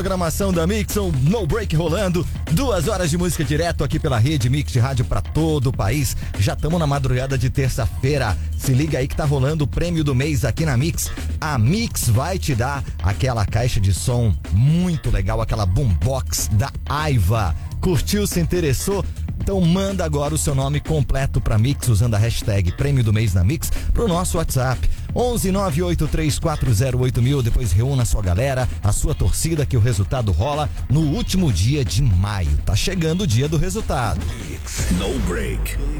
Programação da Mix, um No Break rolando, 2 horas de música direto aqui pela rede Mix de rádio pra todo o país. Já estamos na madrugada de terça-feira. Se liga aí que tá rolando o prêmio do mês aqui na Mix. A Mix vai te dar aquela caixa de som muito legal, aquela boombox da Aiva. Curtiu, se interessou? Então manda agora o seu nome completo pra Mix usando a hashtag Prêmio do Mês na Mix pro nosso WhatsApp 11983408000. Depois reúna a sua galera, a sua torcida, que o resultado rola no último dia de maio. Tá chegando o dia do resultado. Mix, No Break.